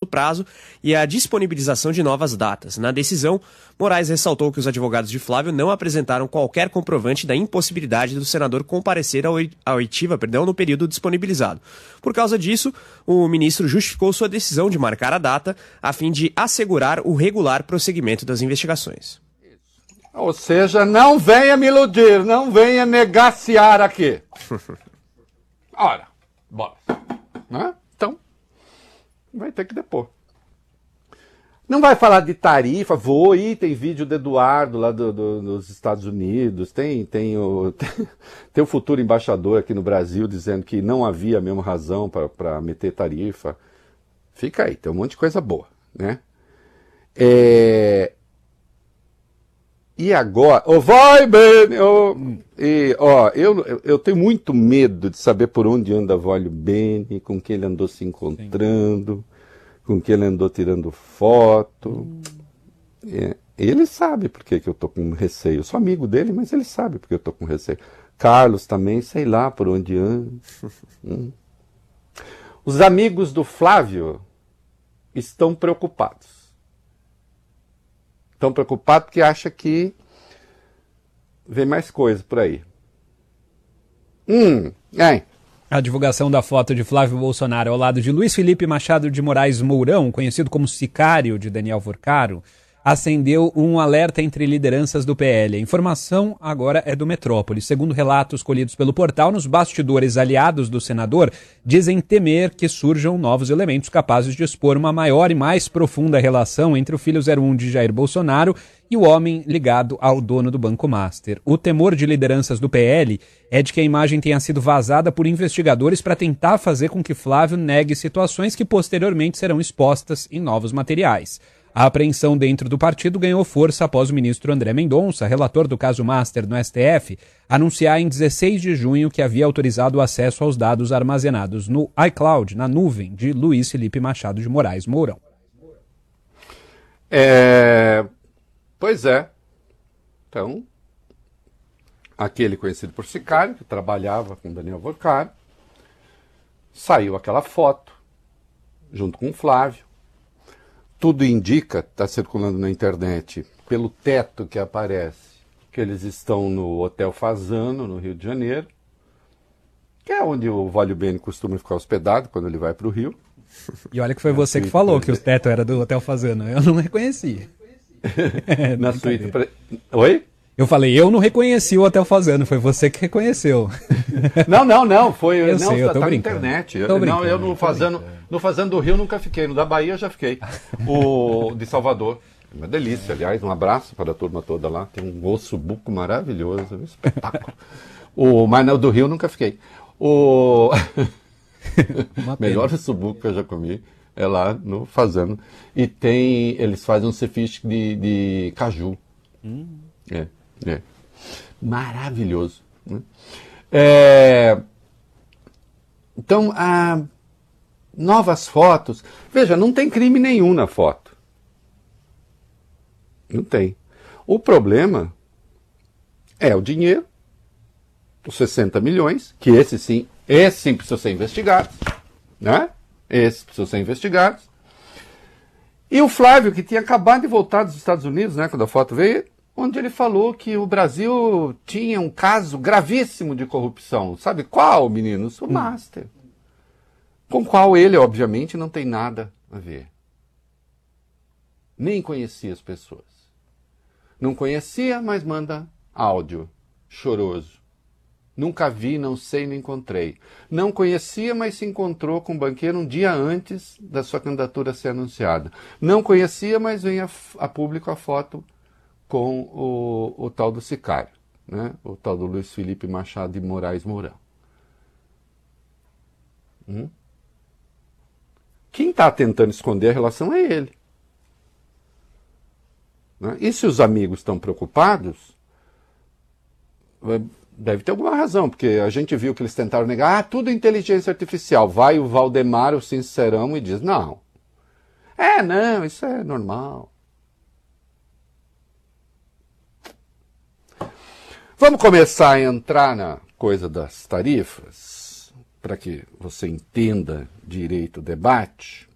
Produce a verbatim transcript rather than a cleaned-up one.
prazo e a disponibilização de novas datas. Na decisão, Moraes ressaltou que os advogados de Flávio não apresentaram qualquer comprovante da impossibilidade do senador comparecer à oitiva, perdão, no período disponibilizado. Por causa disso, o ministro justificou sua decisão de marcar a data a fim de assegurar o regular prosseguimento das investigações. Ou seja, não venha me iludir, não venha negaciar aqui. Ora, bora. Né? Então, vai ter que depor. Não vai falar de tarifa, vou ir, tem vídeo do Eduardo lá do, do, dos Estados Unidos, tem, tem, o, tem, tem o futuro embaixador aqui no Brasil dizendo que não havia a mesma razão para meter tarifa. Fica aí, tem um monte de coisa boa, né? É... E agora, oh, vai, Ben! Oh, e, ó, eu, eu tenho muito medo de saber por onde anda Vólio Bene, com quem ele andou se encontrando, sim, com quem ele andou tirando foto. Hum. É, ele sabe por que, que eu tô com receio. Eu sou amigo dele, mas ele sabe por que eu tô com receio. Carlos também, sei lá por onde anda. hum. Os amigos do Flávio estão preocupados. Estão preocupados porque acham que vem mais coisa por aí. Hum, é. A divulgação da foto de Flávio Bolsonaro ao lado de Luiz Felipe Machado de Moraes Mourão, conhecido como sicário de Daniel Vorcaro, acendeu um alerta entre lideranças do P L. A informação agora é do Metrópole. Segundo relatos colhidos pelo portal, nos bastidores, aliados do senador dizem temer que surjam novos elementos capazes de expor uma maior e mais profunda relação entre o filho zero um de Jair Bolsonaro e o homem ligado ao dono do Banco Master. O temor de lideranças do P L é de que a imagem tenha sido vazada por investigadores para tentar fazer com que Flávio negue situações que posteriormente serão expostas em novos materiais. A apreensão dentro do partido ganhou força após o ministro André Mendonça, relator do caso Master no S T F, anunciar em dezesseis de junho que havia autorizado o acesso aos dados armazenados no iCloud, na nuvem, de Luiz Felipe Machado de Moraes Mourão. É... Pois é. Então, aquele conhecido por sicário, que trabalhava com Daniel Vorcaro, saiu aquela foto, junto com o Flávio. Tudo indica, está circulando na internet, pelo teto que aparece, que eles estão no Hotel Fasano, no Rio de Janeiro, que é onde o Vólio Bene costuma ficar hospedado quando ele vai para o Rio. E olha que foi você que falou que o teto era do Hotel Fasano, eu não reconheci. é, na suíte pra... Oi? Eu falei, eu não reconheci o Hotel Fasano, foi você que reconheceu. Não, não, não, foi eu não, sei, eu tô tá brincando. na internet. Tô eu, brincando, não, eu no Fazano, no Fazano do Rio nunca fiquei, no da Bahia eu já fiquei. O de Salvador, uma delícia, aliás, um abraço para a turma toda lá, tem um osso buco maravilhoso, um espetáculo. O, mas no do Rio eu nunca fiquei. O melhor osso buco que eu já comi é lá no Fazano. E tem, eles fazem um ceviche de, de caju. Hum. É, é. Maravilhoso. Né? É... Então, ah, novas fotos. Veja, não tem crime nenhum na foto. Não tem. O problema é o dinheiro, os sessenta milhões, que esse sim, esse sim precisa ser investigado, né? Esse precisa ser investigado. E o Flávio, que tinha acabado de voltar dos Estados Unidos, né, quando a foto veio, onde ele falou que o Brasil tinha um caso gravíssimo de corrupção. Sabe qual, meninos? O hum. Master. Com qual ele, obviamente, não tem nada a ver. Nem conhecia as pessoas. Não conhecia, mas manda áudio choroso. Nunca vi, não sei, não encontrei. Não conhecia, mas se encontrou com o banqueiro um dia antes da sua candidatura ser anunciada. Não conhecia, mas vem a, a público a foto com o, o tal do sicário, né? O tal do Luiz Felipe Machado de Moraes Mourão. Hum? Quem está tentando esconder a relação é ele. Né? E se os amigos estão preocupados, deve ter alguma razão, porque a gente viu que eles tentaram negar, ah, tudo é inteligência artificial. Vai o Valdemar, o sincerão, e diz, não. É, não, isso é normal. Vamos começar a entrar na coisa das tarifas, para que você entenda direito o debate.